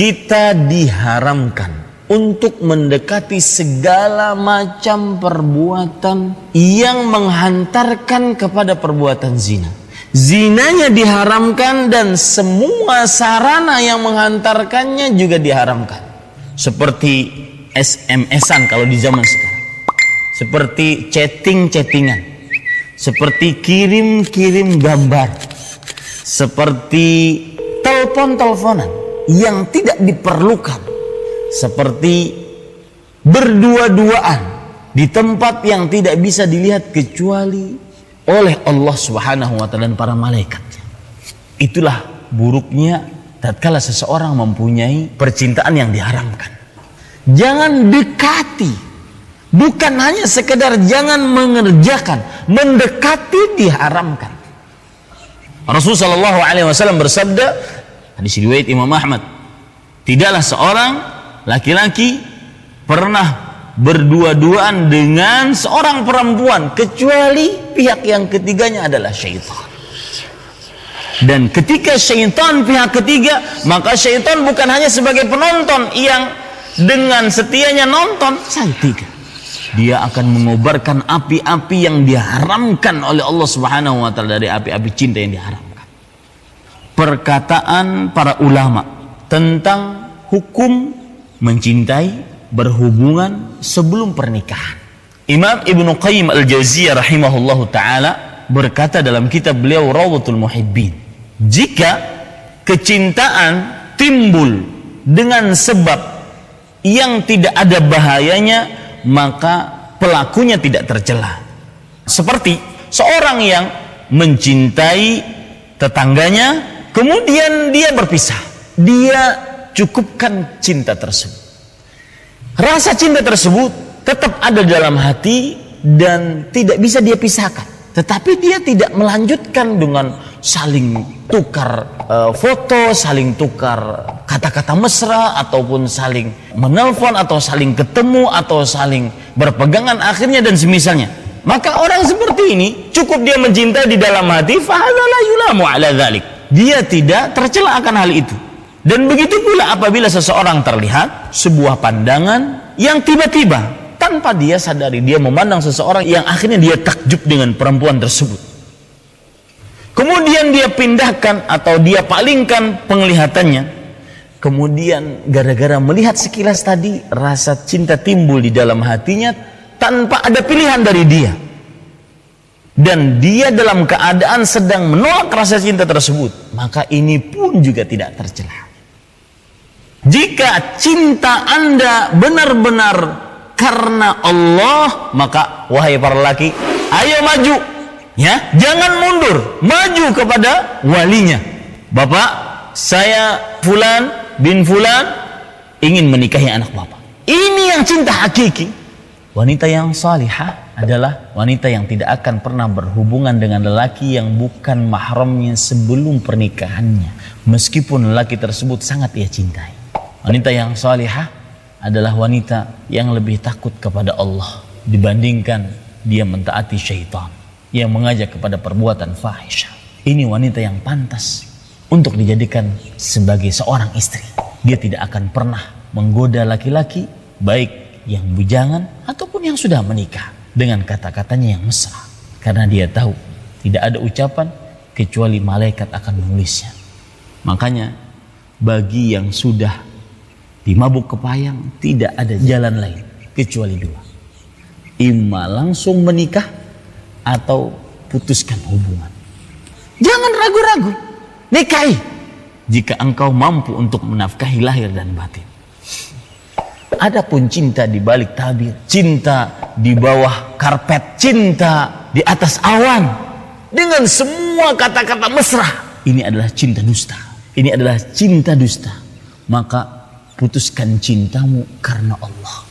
kita diharamkan untuk mendekati segala macam perbuatan yang menghantarkan kepada perbuatan zina. Zinanya diharamkan dan semua sarana yang menghantarkannya juga diharamkan. Seperti SMS-an kalau di zaman sekarang. Seperti chatting-chattingan. Seperti kirim-kirim gambar. Seperti telepon-teleponan yang tidak diperlukan. Seperti berdua-duaan di tempat yang tidak bisa dilihat kecuali oleh Allah Subhanahu wa ta'ala dan para malaikatnya. Itulah buruknya tatkala seseorang mempunyai percintaan yang diharamkan. Jangan dekati, bukan hanya sekedar jangan mengerjakan, mendekati diharamkan. Rasulullah SAW bersabda, hadis riwayat Imam Ahmad, tidaklah seorang laki-laki pernah berdua-duaan dengan seorang perempuan kecuali pihak yang ketiganya adalah syaitan. Dan ketika syaitan pihak ketiga, maka syaitan bukan hanya sebagai penonton yang dengan setianya nonton saja. Dia akan mengobarkan api-api yang diharamkan oleh Allah Subhanahu wa ta'ala, dari api-api cinta yang diharamkan. Perkataan para ulama tentang hukum mencintai, berhubungan sebelum pernikahan. Imam Ibnu Qayyim Al-Jauziyah rahimahullahu ta'ala berkata dalam kitab beliau Rawdatul Muhibbin, jika kecintaan timbul dengan sebab yang tidak ada bahayanya, maka pelakunya tidak tercela. Seperti seorang yang mencintai tetangganya, kemudian dia berpisah. Dia cukupkan cinta tersebut. Rasa cinta tersebut tetap ada dalam hati dan tidak bisa dia pisahkan. Tetapi dia tidak melanjutkan dengan saling tukar foto, saling tukar kata-kata mesra, ataupun saling menelpon, atau saling ketemu, atau saling berpegangan akhirnya dan semisalnya. Maka orang seperti ini cukup dia mencintai di dalam hati, fahadza la yulamu ala dzalik. Dia tidak tercela akan hal itu. Dan begitu pula apabila seseorang terlihat sebuah pandangan yang tiba-tiba tanpa dia sadari dia memandang seseorang yang akhirnya dia takjub dengan perempuan tersebut. Kemudian dia pindahkan atau dia palingkan penglihatannya. Kemudian gara-gara melihat sekilas tadi, rasa cinta timbul di dalam hatinya tanpa ada pilihan dari dia. Dan dia dalam keadaan sedang menolak rasa cinta tersebut, maka ini pun juga tidak tercela. Jika cinta Anda benar-benar karena Allah, maka wahai para laki, ayo maju, ya, jangan mundur, maju kepada walinya. Bapak, saya Fulan bin Fulan ingin menikahi anak bapak. Ini yang cinta hakiki. Wanita yang salihah adalah wanita yang tidak akan pernah berhubungan dengan lelaki yang bukan mahramnya sebelum pernikahannya, meskipun lelaki tersebut sangat ia cintai. Wanita yang salihah adalah wanita yang lebih takut kepada Allah dibandingkan dia mentaati syaitan yang mengajak kepada perbuatan fahisyah. Ini wanita yang pantas untuk dijadikan sebagai seorang istri. Dia tidak akan pernah menggoda laki-laki, baik yang bujangan ataupun yang sudah menikah, dengan kata-katanya yang mesra, karena dia tahu tidak ada ucapan kecuali malaikat akan menulisnya. Makanya bagi yang sudah di mabuk kepayang tidak ada jalan lain kecuali dua: imma langsung menikah atau putuskan hubungan. Jangan ragu-ragu, nikahi jika engkau mampu untuk menafkahi lahir dan batin. Adapun cinta di balik tabir, cinta di bawah karpet, cinta di atas awan dengan semua kata-kata mesra, ini adalah cinta dusta. Ini adalah cinta dusta. Maka putuskan cintamu karena Allah.